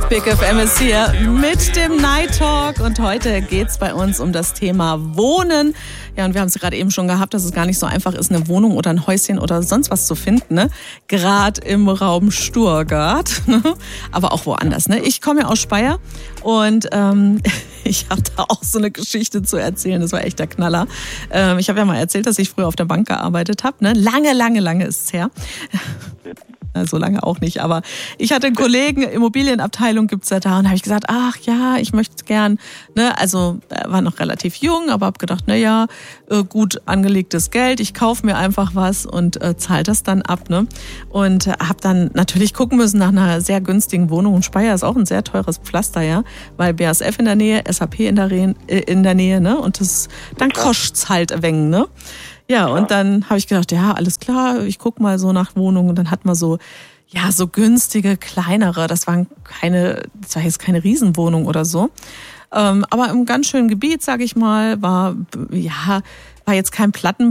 Big FM ist hier mit dem Night Talk und heute geht's bei uns um das Thema Wohnen. Ja, und wir haben es gerade eben schon gehabt, dass es gar nicht so einfach ist, eine Wohnung oder ein Häuschen oder sonst was zu finden, ne? Gerade im Raum Stuttgart, ne? Aber auch woanders, ne? Ich komme ja aus Speyer und ich habe da auch so eine Geschichte zu erzählen. Das war echt der Knaller. Ich habe ja mal erzählt, dass ich früher auf der Bank gearbeitet habe, ne? Lange ist es her. So lange auch nicht, aber ich hatte einen Kollegen, Immobilienabteilung gibt's ja da und habe ich gesagt, ach ja, ich möchte gern, ne, also war noch relativ jung, aber habe gedacht, naja, gut angelegtes Geld, ich kaufe mir einfach was und zahle das dann ab, ne, und habe dann natürlich gucken müssen nach einer sehr günstigen Wohnung und Speyer ist auch ein sehr teures Pflaster, ja, weil BASF in der Nähe, SAP in der Nähe, ne, und das dann kostet's halt ein wenig, ne. Ja, und dann habe ich gedacht, ja, alles klar, ich guck mal so nach Wohnungen. Und dann hat man so, ja, so günstige, kleinere, das war jetzt keine Riesenwohnung oder so. Aber im ganz schönen Gebiet, sag ich mal, war jetzt kein